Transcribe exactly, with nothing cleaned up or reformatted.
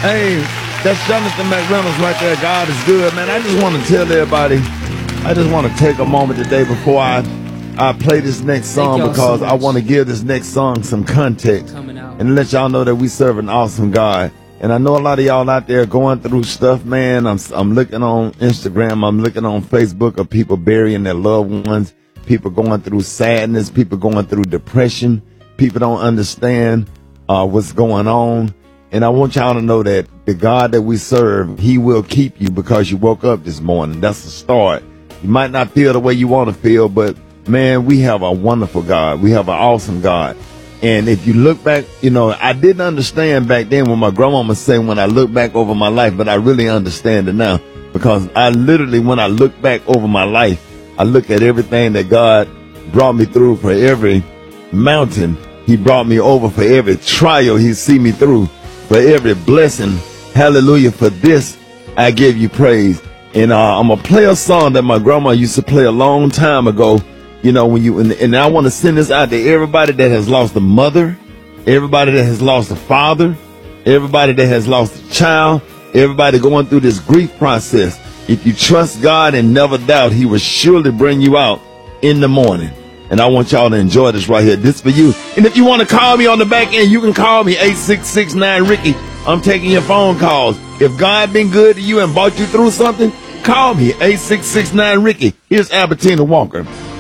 Hey, that's Jonathan McReynolds right there. God is good, man. I just want to tell everybody, I just want to take a moment today before I, I play this next song because so I want to give this next song some context and let y'all know that we serve an awesome God. And I know a lot of y'all out there going through stuff, man. I'm, I'm looking on Instagram. I'm looking on Facebook of people burying their loved ones, people going through sadness, people going through depression. People don't understand uh, what's going on. And I want y'all to know that the God that we serve, he will keep you because you woke up this morning. That's the start. You might not feel the way you want to feel, but man, we have a wonderful God. We have an awesome God. And if you look back, you know, I didn't understand back then when my grandmama said when I look back over my life, but I really understand it now because I literally, when I look back over my life, I look at everything that God brought me through. For every mountain he brought me over, for every trial he see me through, for every blessing. Hallelujah. For this, I give you praise. And uh, I'm going to play a song that my grandma used to play a long time ago. You know, when you, and, and I want to send this out to everybody that has lost a mother, everybody that has lost a father, everybody that has lost a child, everybody going through this grief process. If you trust God and never doubt, he will surely bring you out in the morning. And I want y'all to enjoy this right here. This for you. And if you want to call me on the back end, you can call me eight six six nine Ricky. I'm taking your phone calls. If God been good to you and brought you through something, call me eight six six nine Ricky. Here's Albertina Walker.